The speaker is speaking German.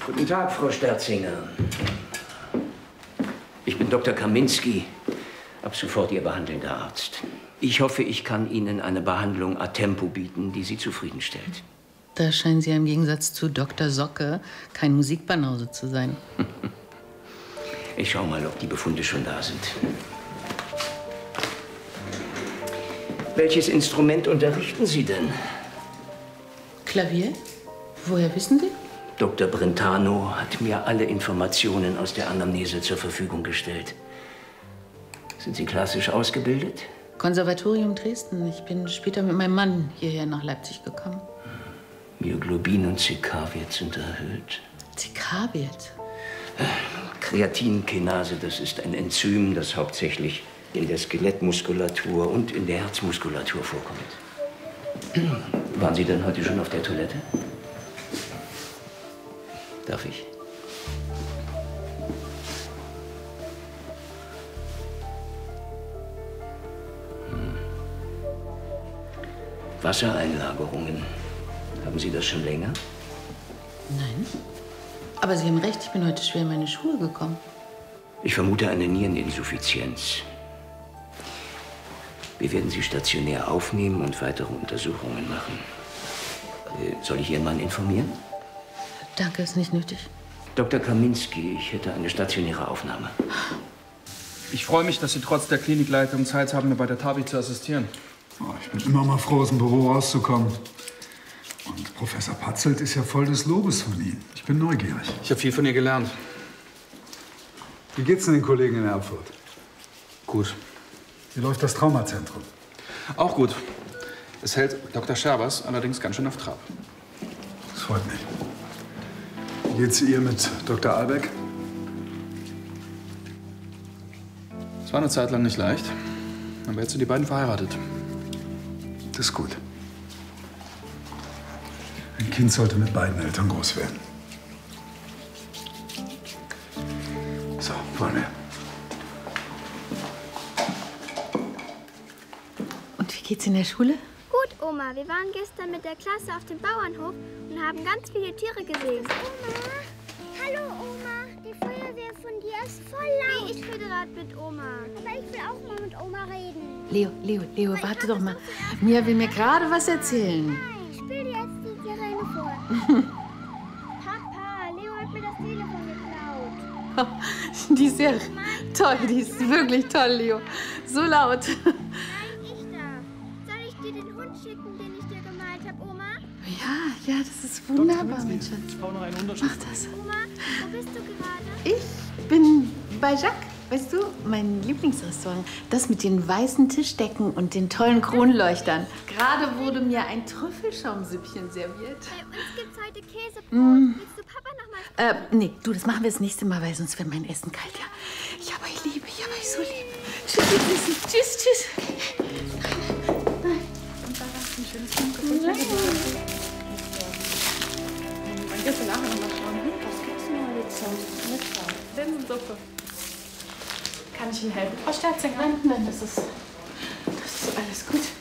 Guten Tag, Frau Sterzinger. Ich bin Dr. Kaminski, ab sofort Ihr behandelnder Arzt. Ich hoffe, ich kann Ihnen eine Behandlung a tempo bieten, die Sie zufriedenstellt. Da scheinen Sie ja im Gegensatz zu Dr. Socke kein Musikbanause zu sein. Ich schau mal, ob die Befunde schon da sind. Welches Instrument unterrichten Sie denn? Klavier? Woher wissen Sie? Dr. Brentano hat mir alle Informationen aus der Anamnese zur Verfügung gestellt. Sind Sie klassisch ausgebildet? Konservatorium Dresden. Ich bin später mit meinem Mann hierher nach Leipzig gekommen. Myoglobin und CK-Wert sind erhöht. CK-Wert? Kreatinkinase, das ist ein Enzym, das hauptsächlich in der Skelettmuskulatur und in der Herzmuskulatur vorkommt. Waren Sie denn heute schon auf der Toilette? Darf ich? Wassereinlagerungen. Haben Sie das schon länger? Nein. Aber Sie haben recht, ich bin heute schwer in meine Schuhe gekommen. Ich vermute eine Niereninsuffizienz. Wir werden Sie stationär aufnehmen und weitere Untersuchungen machen. Soll ich Ihren Mann informieren? Danke, ist nicht nötig. Dr. Kaminski, ich hätte eine stationäre Aufnahme. Ich freue mich, dass Sie trotz der Klinikleitung Zeit haben, mir bei der TAVI zu assistieren. Oh, ich bin immer mal froh, aus dem Büro rauszukommen. Und Professor Patzelt ist ja voll des Lobes von Ihnen. Ich bin neugierig. Ich habe viel von ihr gelernt. Wie geht's denn den Kollegen in Erfurt? Gut. Wie läuft das Traumazentrum? Auch gut. Es hält Dr. Scherbers allerdings ganz schön auf Trab. Das freut mich. Wie geht's ihr mit Dr. Albeck? Es war eine Zeit lang nicht leicht. Aber jetzt sind die beiden verheiratet. Das ist gut. Ein Kind sollte mit beiden Eltern groß werden. So, wollen wir. Und wie geht's in der Schule? Gut, Oma. Wir waren gestern mit der Klasse auf dem Bauernhof und haben ganz viele Tiere gesehen. Oma? Hallo, Oma. Die Feuerwehr von dir ist voll laut. Nee, ich rede gerade mit Oma. Aber ich will auch mal mit Oma reden. Leo, warte doch mal. Mia will mir gerade was erzählen. Nein, spiel dir jetzt die Sirene vor. Papa, Leo hat mir das Telefon geklaut. Die ist ja toll, die ist wirklich toll, Leo. So laut. Nein, ich darf. Soll ich dir den Hund schicken, den ich dir gemalt habe, Oma? Ja, das ist wunderbar, mein Schatz. Ich brauche noch eine Unterschrift. Mach das. Oma, wo bist du gerade? Ich bin bei Jacques. Weißt du, mein Lieblingsrestaurant. Das mit den weißen Tischdecken und den tollen Kronleuchtern. Gerade wurde mir ein Trüffelschaumsüppchen serviert. Bei uns gibt's heute Käsebrot. Willst du Papa noch mal? Nee, du, das machen wir das nächste Mal, weil sonst wird mein Essen kalt, ja. Ich hab euch lieb, ich hab euch so lieb. Tschüss, tschüss. Nein. Und da hast du ein schönes Kind. Dann gehst du nachher noch mal schauen. Was gibt's denn heute zum Mittag? Linsensuppe. Kann ich Ihnen helfen, Frau Sterzinger? Nein, das ist alles gut.